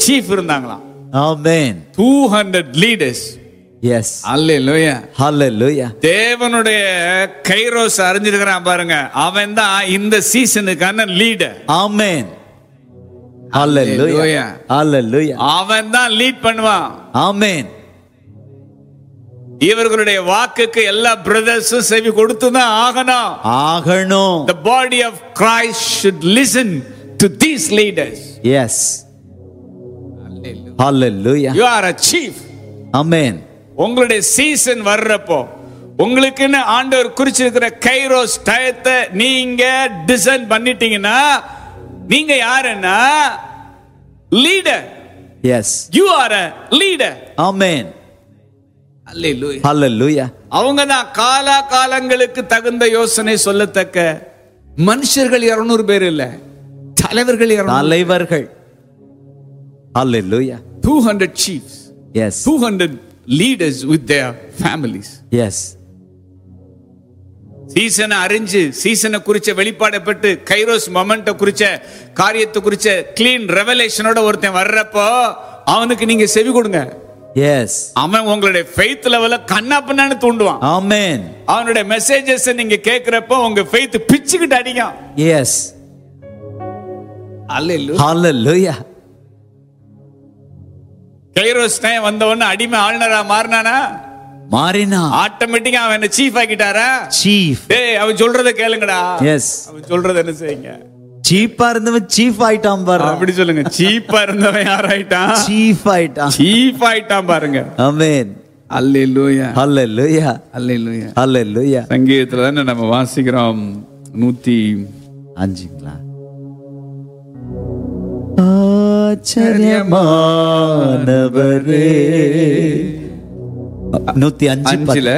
Chief இருந்தாங்களாம். Amen. 200 leaders. Yes. Hallelujah. Hallelujah. தேவனுடைய kairos அறிஞ்சிருக்கிறான் பாருங்க, அவன் தான் இந்த சீசனுக்கான லீடர். Amen. Hallelujah. Hallelujah. அவன் தான் லீட் பண்ணுவான். Amen. இவர்களுடைய வாக்குக்கு எல்லா பிரதர்ஸும் செவி கொடுத்து தான் ஆகணும். The body of Christ should listen to these leaders. Yes. Hallelujah. You are a chief. Amen. உங்களுடைய சீசன் வர்றப்போ உங்களுக்குன்னு ஆண்டவர் குறிச்சிருக்கிற கைரோஸ் டயத்தை நீங்க டிசைன் பண்ணிட்டீங்கன்னா நீங்க யாருன்னா leader. Yes. You are a leader. Amen. Hallelujah. Hallelujah. அவங்க தான் காலா காலங்களுக்கு தகுந்த யோசனை சொல்லத்தக்க மனுஷர்கள் 200 பேர் இல்ல, தலைவர்கள். Hallelujah. 200 chiefs. Yes. 200 leaders with their families. Yes. சீசனை அறிஞ்சு சீசனை குறிச்ச வெளிப்பாடப்பட்டு கைரோஸ் மொமெண்ட குறிச்ச காரியத்தை குறிச்ச கிளீன் ரெவலேஷனோட ஒருத்தன் வர்றப்போ அவனுக்கு நீங்க செவி கொடுங்க. Yes. அவன் உங்களுடைய ஃபெய்த் லெவல கண்ணா பின்னான்னு தூண்டுவான். Amen. அவனுடைய மெசேஜஸ் நீங்க கேக்குறப்போ உங்க ஃபெய்த் பிச்சுக்கிட்டு அடிக்கும். Yes. Hallelujah. Hallelujah. Kairos time வந்தவன அடிமை ஆளுநரா மாறினானா? மாறினா. ஆட்டோமேட்டிக்கா அவன் என்ன சீஃப் ஆக்கிட்டாரா? சீஃப். டேய் அவன் சொல்றத கேளுங்கடா. எஸ். அவன் சொல்றத என்ன செய்யுங்க? சீப்பா இருந்தவன் சீஃப் ஆயிட்டான் பாருங்க. அப்படி சொல்லுங்க. சீப்பா இருந்தவன் யார் ஆயிட்டான்? சீஃப் ஆயிட்டான். சீஃப் ஆயிட்டான் பாருங்க. ஆமென். அல்லேலூயா. அல்லேலூயா. அல்லேலூயா. அல்லேலூயா. சங்கீதத்துல தான நம்ம வாசிக்கிறோம் 105ங்களா? ஆச்சரியமானவரே 105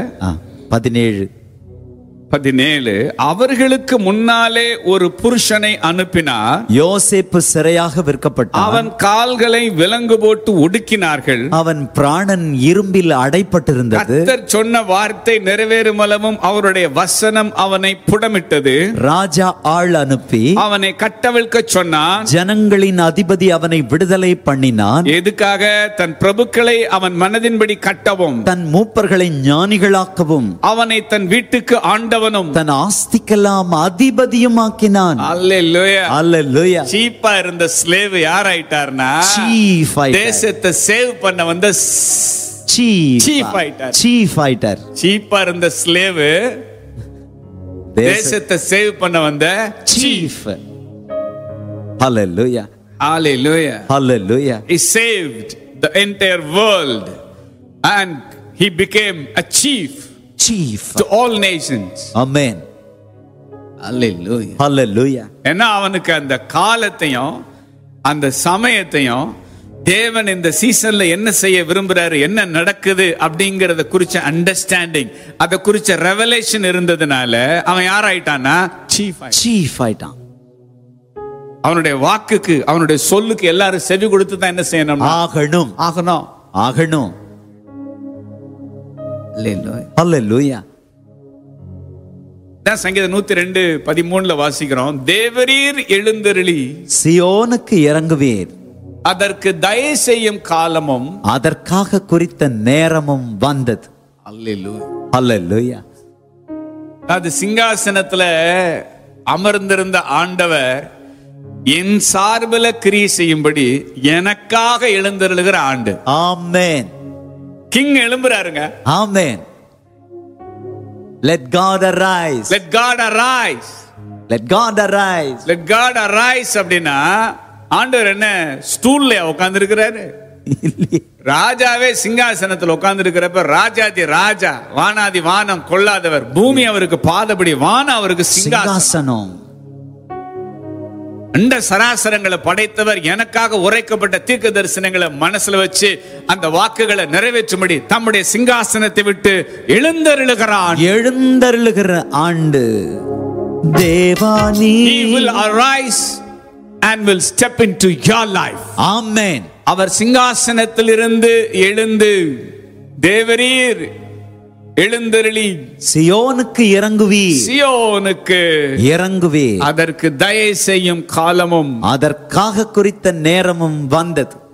17 அவர்களுக்கு முன்னாலே ஒரு புருஷனை அனுப்பினார். யோசேப்பு சிறையாக விற்கப்பட்டான். அவன் கால்களை விலங்கு போட்டு ஒடுக்கினார்கள். அவன் பிராணன் இரும்பில் அடைப்பட்டிருந்தது. கர்த்தர் சொன்ன வார்த்தை நிறைவேறும் அளவும் அவருடைய வசனம் அவனை புடமிட்டது. ராஜா ஆள் அனுப்பி அவனை கட்டவிழ்க்க சொன்னான். ஜனங்களின் அதிபதி அவனை விடுதலை பண்ணினான். எதுக்காக? தன் பிரபுக்களை அவன் மனதின்படி கட்டவும் தன் மூப்பர்களை ஞானிகளாக்கவும் அவனை தன் வீட்டுக்கு ஆண்ட தன் ஆஸ்திக்கெல்லாம் அதிபதியுமாக்கினான். அல்லேலூயா. அல்லேலூயா. சீப்பா இருந்த ஸ்லேவ் யார் ஆயிட்டார்னா சீஃப் ஆயிட்டார். தேசத்தை சேவ் பண்ண வந்த சீஃப் ஆயிட்டார். சீஃப் ஆயிட்டார். சீப்பா இருந்த ஸ்லேவ் தேசத்தை சேவ் பண்ண வந்த chief. Hallelujah. Hallelujah. Hallelujah. He saved the entire world and he became a chief to all nations. Amen. Hallelujah. Hallelujah. ஏன்னா அவனுக்கு அந்த காலத்தையும் அந்த சமயத்தையும் தேவன் இந்த சீசன்ல என்ன செய்ய விரும்புறாரு, என்ன நடக்குது அப்படிங்கறத குறிச்ச அண்டர்ஸ்டாண்டிங், அத குறிச்ச ரெவலேஷன் இருந்ததுனால அவன் யார் ஆயிட்டானா சீஃப் ஆயிட்டான். அவனுடைய வாக்குக்கு அவனுடைய சொல்லுக்கு எல்லாரும் செவி கொடுத்து தான் என்ன செய்யணும்? ஆகணும். ஆகணும். ஆகணும். Hallelujah. தான் சங்கீதம் 102:13 வாசிக்கிறோம். தேவரீர் எழுந்தருளி சியோனுக்கு இறங்குவீர், அதற்கு தயை செய்யும் காலமும் அதற்காக குறித்த நேரமும் வந்தது. Hallelujah. Hallelujah. அது சிங்காசனத்துல அமர்ந்திருந்த ஆண்டவர் என் சார்பில் கிரியை செய்யும்படி எனக்காக எழுந்தருளுகிற ஆண்டு. ஆமென். கிங் எழும்புறாருங்க. ஆமென். Let God arise. Let God arise. Let God arise. Let God arise அப்படினா ஆண்டவர் என்ன ஸ்டூல்ல உட்கார்ந்து இருக்கிறாரு? ராஜாவே சிங்காசனத்தில் உட்கார்ந்து இருக்கிறப்ப ராஜாதி ராஜா, வானாதி வானம் கொள்ளாதவர், பூமி அவருக்கு பாதபடி, வானம் அவருக்கு சிங்காசனம். அந்த சராசரங்களை படைத்தவர் எனக்காக உரைக்கப்பட்ட தீர்க்க தரிசனங்களை மனசுல வச்சு அந்த வாக்குகளை நிறைவேற்றும்படி தம்முடைய சிங்காசனத்தை விட்டு எழுந்தருளுகிறான். எழுந்தருளுகிற ஆண்டு Devani. He will arise and will step into your life. Amen. அவர் சிங்காசனத்திலிருந்து எழுந்து தேவரீர் எழுந்தருளி சியோனுக்கு இறங்குவி, சியோனுக்கு இறங்குவி, அதற்கு தயை செய்யும் காலமும் அதற்காக குறித்த நேரமும் வந்தது.